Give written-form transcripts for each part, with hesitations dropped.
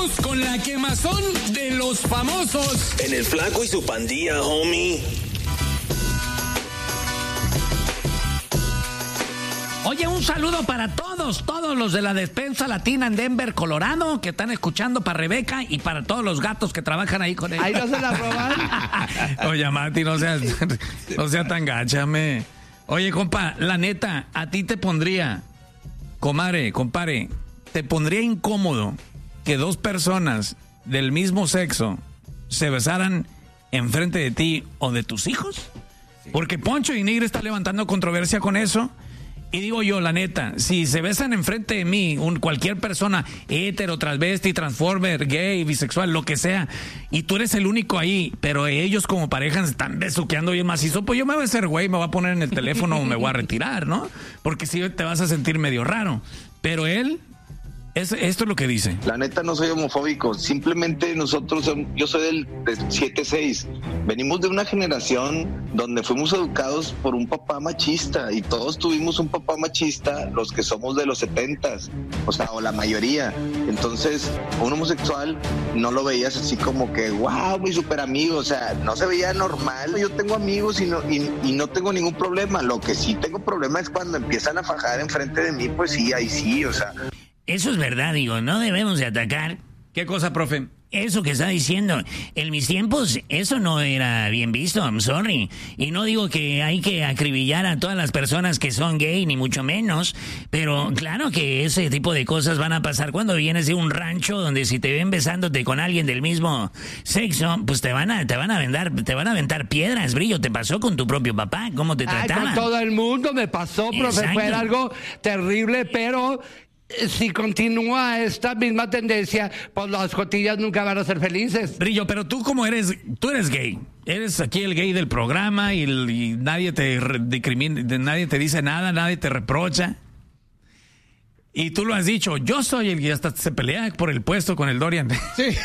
Regresamos con la quemazón de los famosos. En el Flaco y su pandilla, homie. Oye, un saludo para todos los de la despensa latina en Denver, Colorado, que están escuchando, para Rebeca y para todos los gatos que trabajan ahí con ella. Ahí no se la roban. Oye, Mati, no seas tan gáchame. Oye, compa, la neta, a ti te pondría, compare, te pondría incómodo que dos personas del mismo sexo se besaran enfrente de ti o de tus hijos. Porque Poncho y Nigre está levantando controversia con eso. Y digo yo, la neta, si se besan enfrente de mí, cualquier persona, hetero, transvesti, transformer, gay, bisexual, lo que sea, y tú eres el único ahí, pero ellos como pareja se están besuqueando bien macizo, pues yo me voy a hacer güey, me voy a poner en el teléfono o me voy a retirar, ¿no? Porque si te vas a sentir medio raro. Pero él... esto es lo que dice. La neta no soy homofóbico, simplemente yo soy del 7-6. Venimos de una generación donde fuimos educados por un papá machista y todos tuvimos un papá machista, los que somos de los 70s, o la mayoría. Entonces, un homosexual no lo veías así como que, wow, mi super amigo, no se veía normal. Yo tengo amigos y no tengo ningún problema. Lo que sí tengo problema es cuando empiezan a fajar enfrente de mí, pues sí, ahí sí, Eso es verdad, digo, no debemos de atacar. ¿Qué cosa, profe? Eso que está diciendo. En mis tiempos, eso no era bien visto, I'm sorry. Y no digo que hay que acribillar a todas las personas que son gay, ni mucho menos. Pero claro que ese tipo de cosas van a pasar cuando vienes de un rancho donde si te ven besándote con alguien del mismo sexo, pues te van a aventar piedras, Brillo. ¿Te pasó con tu propio papá? ¿Cómo te trataba? Con todo el mundo me pasó, profe. Exacto. Fue algo terrible, pero... si continúa esta misma tendencia, pues las cotillas nunca van a ser felices. Brillo, pero tú tú eres gay. Eres aquí el gay del programa y nadie te discrimina, nadie te dice nada, nadie te reprocha. Y tú lo has dicho, yo soy el que hasta se pelea por el puesto con el Dorian. Sí.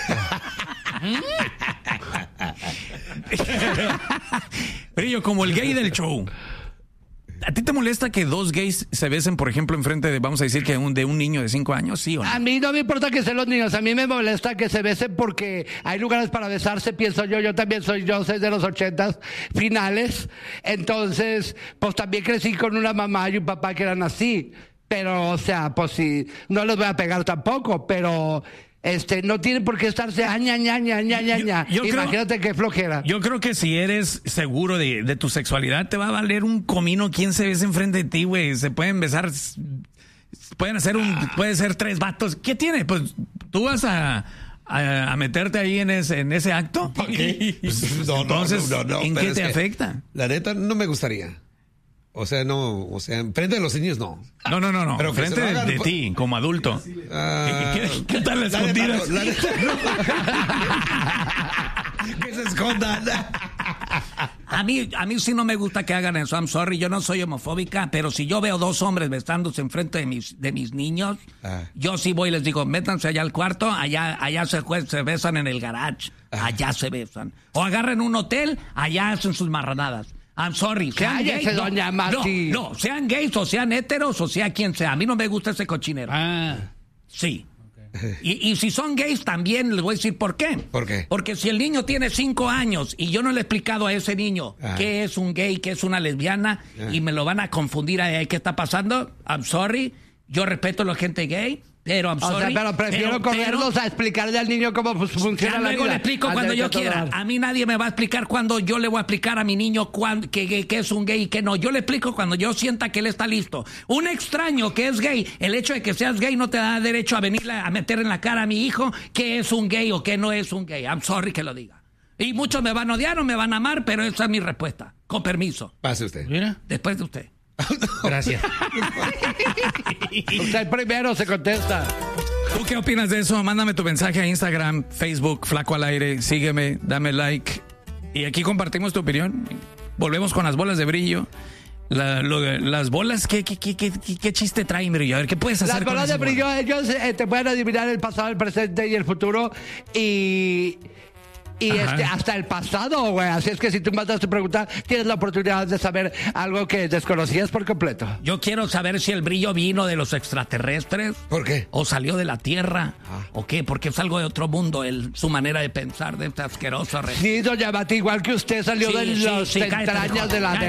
Brillo, como el gay del show. ¿A ti te molesta que dos gays se besen, por ejemplo, enfrente de, vamos a decir, que de un niño de 5 años? ¿Sí o no? A mí no me importa que sean los niños, a mí me molesta que se besen porque hay lugares para besarse, pienso yo también soy de los 80s finales, entonces, pues también crecí con una mamá y un papá que eran así, pero, pues sí, no les voy a pegar tampoco, pero... no tienen por qué estarse imagínate qué flojera. Yo creo que si eres seguro de tu sexualidad, te va a valer un comino quién se besa enfrente de ti, güey. Se pueden besar, pueden ser 3 vatos. ¿Qué tiene? Pues tú vas a meterte ahí en ese acto. Okay. Pues, entonces, ¿en qué te afecta? La neta, no me gustaría. Enfrente de los niños no. No. Pero enfrente de ti, como adulto. ¿Qué tal las escondidas? Que se escondan. A mí sí no me gusta que hagan eso. I'm sorry, yo no soy homofóbica, pero si yo veo 2 hombres besándose enfrente de mis niños, yo sí voy y les digo, métanse allá al cuarto, allá se besan en el garage, allá se besan. O agarren un hotel, allá hacen sus marranadas. I'm sorry. Cállese, doña Marti. No, sean gays o sean heteros o sea quien sea. A mí no me gusta ese cochinero. Sí. Okay. Y si son gays también les voy a decir por qué. ¿Por qué? Porque si el niño tiene 5 años y yo no le he explicado a ese niño qué es un gay, qué es una lesbiana y me lo van a confundir ahí, ¿qué está pasando? I'm sorry. Yo respeto a la gente gay. Pero, pero prefiero correrlos a explicarle al niño cómo funciona la vida. Luego le explico cuando yo quiera. A mí nadie me va a explicar cuando yo le voy a explicar a mi niño que es un gay y que no. Yo le explico cuando yo sienta que él está listo. Un extraño que es gay, el hecho de que seas gay no te da derecho a venirle a meter en la cara a mi hijo que es un gay o que no es un gay. I'm sorry que lo diga. Y muchos me van a odiar o me van a amar, pero esa es mi respuesta. Con permiso. Pase usted. Mira. Después de usted. Gracias. Usted primero se contesta. ¿Tú qué opinas de eso? Mándame tu mensaje a Instagram, Facebook, Flaco al Aire. Sígueme, dame like. Y aquí compartimos tu opinión. Volvemos con las bolas de brillo. Las bolas, ¿qué chiste traen, Brillo? A ver, ¿qué puedes hacer? Las bolas de brillo, ellos te pueden adivinar el pasado, el presente y el futuro. Y y hasta el pasado, güey. Así es que si tú mandas tu pregunta, tienes la oportunidad de saber algo que desconocías por completo. Yo quiero saber si el brillo vino de los extraterrestres. ¿Por qué? O salió de la Tierra. ¿O qué? Porque es algo de otro mundo, su manera de pensar de este asqueroso. Sí, doña Mati, igual que usted salió de las entrañas de la